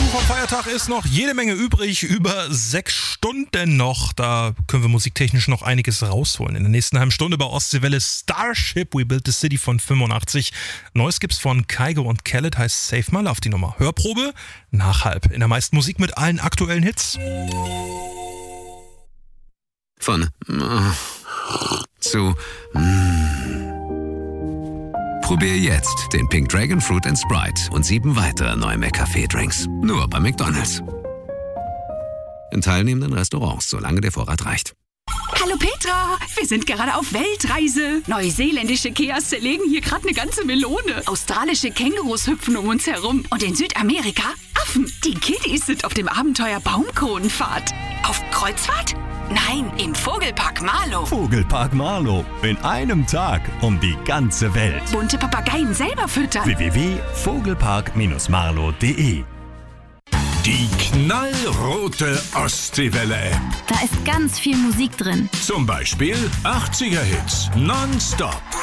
vom Feiertag ist noch jede Menge übrig, über 6 Stunden noch. Da können wir musiktechnisch noch einiges rausholen. In der nächsten halben Stunde bei Ostseewelle Starship, We Built the City von 85. Neues gibt's von Kygo und Khaled, heißt Save My Love die Nummer. Hörprobe nach halb. In der meisten Musik mit allen aktuellen Hits. Von zu Probier jetzt den Pink Dragon Fruit & Sprite und 7 weitere neue McCafé-Drinks. Nur bei McDonald's. In teilnehmenden Restaurants, solange der Vorrat reicht. Hallo Petra, wir sind gerade auf Weltreise. Neuseeländische Keas zerlegen hier gerade eine ganze Melone. Australische Kängurus hüpfen um uns herum. Und in Südamerika Affen. Die Kiddies sind auf dem Abenteuer Baumkronenfahrt. Auf Kreuzfahrt? Nein, im Vogelpark Marlow. Vogelpark Marlow. In einem Tag um die ganze Welt. Bunte Papageien selber füttern. www.vogelpark-marlow.de. Die knallrote Ostseewelle-App. Da ist ganz viel Musik drin. Zum Beispiel 80er-Hits nonstop.